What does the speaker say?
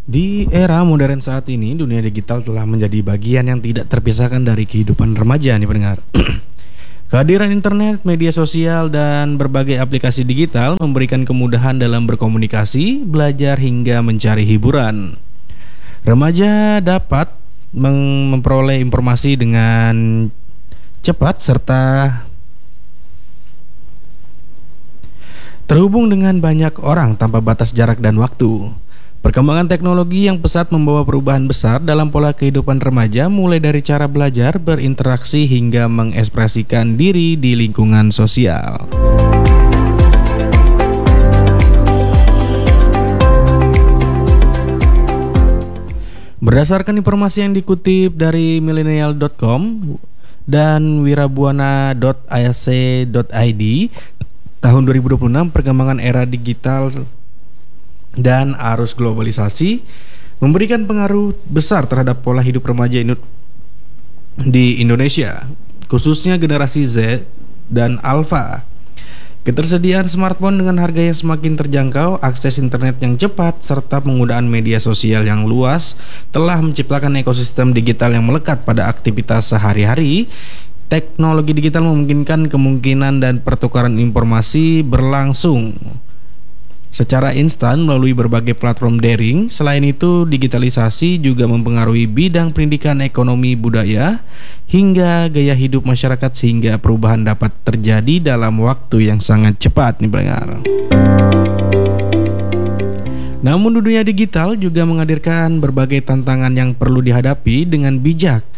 Di era modern saat ini, dunia digital telah menjadi bagian yang tidak terpisahkan dari kehidupan remaja nih pendengar. Kehadiran internet, media sosial, dan berbagai aplikasi digital memberikan kemudahan dalam berkomunikasi, belajar, hingga mencari hiburan. Remaja dapat memperoleh informasi dengan cepat serta terhubung dengan banyak orang tanpa batas jarak dan waktu. Perkembangan teknologi yang pesat membawa perubahan besar dalam pola kehidupan remaja, mulai dari cara belajar, berinteraksi, hingga mengekspresikan diri di lingkungan sosial. Berdasarkan informasi yang dikutip dari millennial.com dan wirabuana.ac.id, tahun 2026 perkembangan era digital dan arus globalisasi memberikan pengaruh besar terhadap pola hidup remaja di Indonesia, khususnya generasi Z dan Alpha. Ketersediaan smartphone dengan harga yang semakin terjangkau, akses internet yang cepat, serta penggunaan media sosial yang luas telah menciptakan ekosistem digital yang melekat pada aktivitas sehari-hari. Teknologi digital memungkinkan kemungkinan dan pertukaran informasi berlangsung secara instan melalui berbagai platform daring. Selain itu, digitalisasi juga mempengaruhi bidang pendidikan, ekonomi, budaya, hingga gaya hidup masyarakat, sehingga perubahan dapat terjadi dalam waktu yang sangat cepat nih pendengar. Namun dunia digital juga menghadirkan berbagai tantangan yang perlu dihadapi dengan bijak.